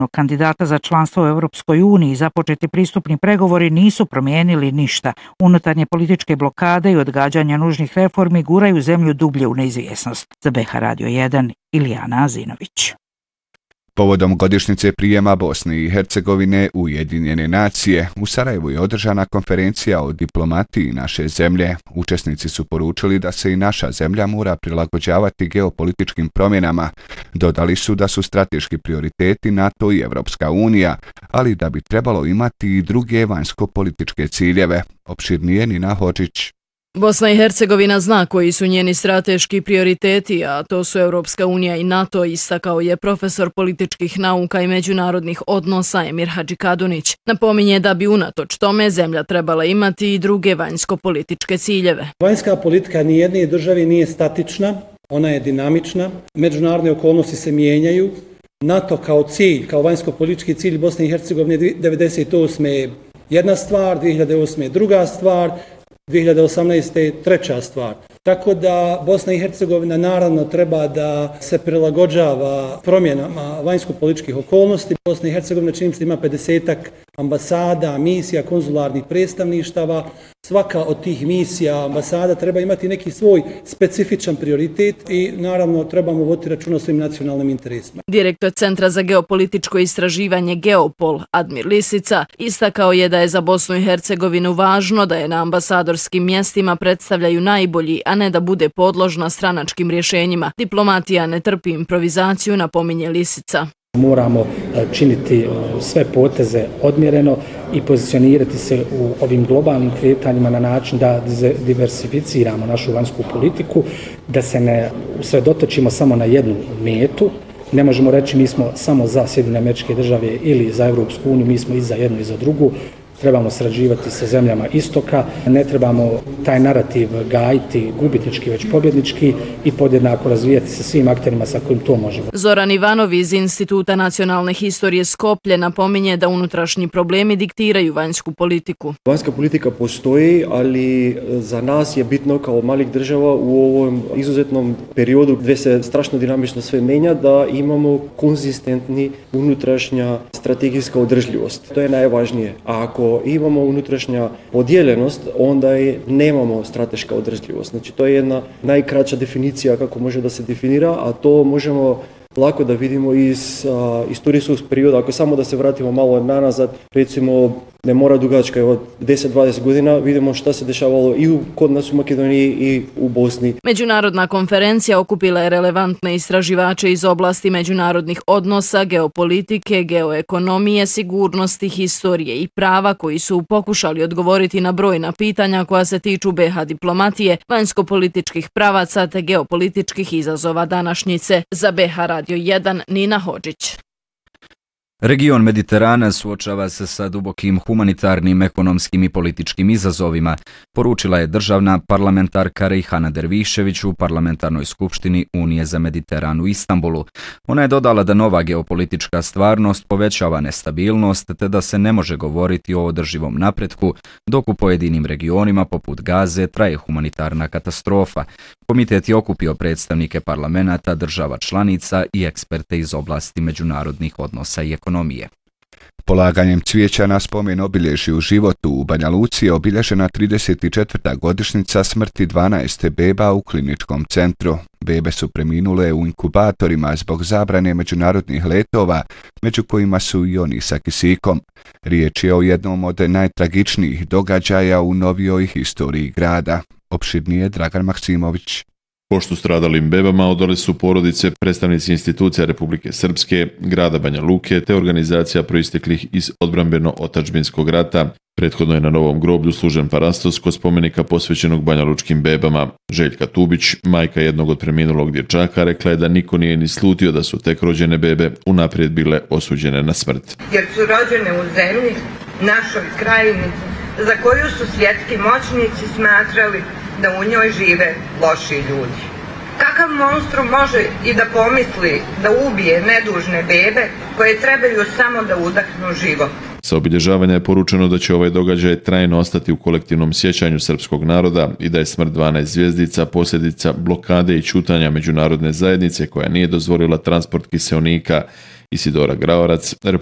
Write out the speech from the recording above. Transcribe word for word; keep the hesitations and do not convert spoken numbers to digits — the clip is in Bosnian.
kandidata za članstvo u Europskoj uniji započeti pristupni pregovori nisu promijenili ništa. Unutarnje političke blokade i odgađanja nužnih reformi guraju zemlju dublje u neizvjesnost. Za B H Radio jedan, Ilijana Azinović. Povodom godišnjice prijema Bosne i Hercegovine u Ujedinjene nacije, u Sarajevu je održana konferencija o diplomatiji naše zemlje. Učesnici su poručili da se i naša zemlja mora prilagođavati geopolitičkim promjenama. Dodali su da su strateški prioriteti NATO i Evropska unija, ali da bi trebalo imati i druge vanjsko-političke ciljeve. Opširnije Nina Hodžić. Bosna i Hercegovina zna koji su njeni strateški prioriteti, a to su Europska unija i NATO, istakao je profesor političkih nauka i međunarodnih odnosa Emir Hadžikadunić. Napominje da bi unatoč tome zemlja trebala imati i druge vanjsko-političke ciljeve. Vanjska politika nijedne države nije statična, ona je dinamična, međunarodne okolnosti se mijenjaju. NATO kao cilj, kao vanjsko-politički cilj Bosne i Hercegovine devedeset osme je jedna stvar, dvije hiljade osme je druga stvar, dvije hiljade osamnaeste treća stvar. Tako da Bosna i Hercegovina naravno treba da se prilagođava promjenama vanjsko-političkih okolnosti. Bosna i Hercegovina čini se ima pedesetak ambasada, misija, konzularnih predstavništava. Svaka od tih misija, ambasada treba imati neki svoj specifičan prioritet i naravno trebamo voditi računa o svim nacionalnim interesima. Direktor Centra za geopolitičko istraživanje Geopol, Admir Lisica, istakao je da je za Bosnu i Hercegovinu važno da je na ambasadorskim mjestima predstavljaju najbolji, a ne da bude podložna stranačkim rješenjima. Diplomatija ne trpi improvizaciju, napominje Lisica. Moramo činiti sve poteze odmjereno i pozicionirati se u ovim globalnim kretanjima na način da diversificiramo našu vanjsku politiku, da se ne usredotočimo samo na jednu metu. Ne možemo reći mi smo samo za Sjedinjene Američke Države ili za Evropsku uniju, mi smo i za jednu i za drugu. Trebamo sarađivati sa zemljama istoka, ne trebamo taj narativ gajiti gubitnički, već pobjednički i podjednako razvijati sa svim akterima sa kojim to možemo. Zoran Ivanov iz Instituta nacionalne historije Skoplje napominje da unutrašnji problemi diktiraju vanjsku politiku. Vanjska politika postoji, ali za nas je bitno kao malih država u ovom izuzetnom periodu gdje se strašno dinamično sve menja da imamo konzistentni unutrašnja strategijska održljivost. To je najvažnije. A ako imamo unutrašnja podijeljenost, onda je, nemamo strateška održljivost. Znači, to je jedna najkraća definicija kako može da se definira, a to možemo lako da vidimo iz a, istorijskog perioda. Ako samo da se vratimo malo nanazad, recimo ne mora dugačka, evo deset do dvadeset godina, vidimo šta se dešavalo i u, kod nas u Makedoniji i u Bosni. Međunarodna konferencija okupila je relevantne istraživače iz oblasti međunarodnih odnosa, geopolitike, geoekonomije, sigurnosti, historije i prava koji su pokušali odgovoriti na brojna pitanja koja se tiču B H diplomatije, vanjsko-političkih pravaca te geopolitičkih izazova današnjice. Za B H Radio jedan, Nina Hodžić. Region Mediterana suočava se sa dubokim humanitarnim, ekonomskim i političkim izazovima, poručila je državna parlamentarka Rejhana Dervišević u parlamentarnoj skupštini Unije za Mediteran u Istanbulu. Ona je dodala da nova geopolitička stvarnost povećava nestabilnost te da se ne može govoriti o održivom napretku, dok u pojedinim regionima poput Gaze traje humanitarna katastrofa. Komitet je okupio predstavnike parlamenata, država članica i eksperte iz oblasti međunarodnih odnosa i ekonomije. Polaganjem cvijeća na spomen obilježju u životu u Banja Luci je obilježena trideset četvrta godišnjica smrti dvanaest beba u kliničkom centru. Bebe su preminule u inkubatorima zbog zabrane međunarodnih letova, među kojima su i oni sa kisikom. Riječ je o jednom od najtragičnijih događaja u novijoj historiji grada. Opširnije Dragan Maksimović. Poštu stradalim bebama odali su porodice, predstavnici institucija Republike Srpske, grada Banja Luke te organizacija proisteklih iz odbrambeno-otačbinskog rata. Prethodno je na novom groblju služen parastos kod spomenika posvećenog banjalučkim bebama. Željka Tubić, majka jednog od preminulog dječaka, rekla je da niko nije ni slutio da su tek rođene bebe unaprijed bile osuđene na smrt. Jer su rođene u zemlji, našoj krajini, za koju su svjetski moćnici smatrali da u njoj žive loši ljudi. Kakav monstrum može i da pomisli da ubije nedužne bebe koje trebaju samo da udahnu život? Sa obilježavanja je poručeno da će ovaj događaj trajno ostati u kolektivnom sjećanju srpskog naroda i da je smrt dvanaest zvjezdica posljedica blokade i ćutanja međunarodne zajednice koja nije dozvolila transport kiseonika Isidora Graorac,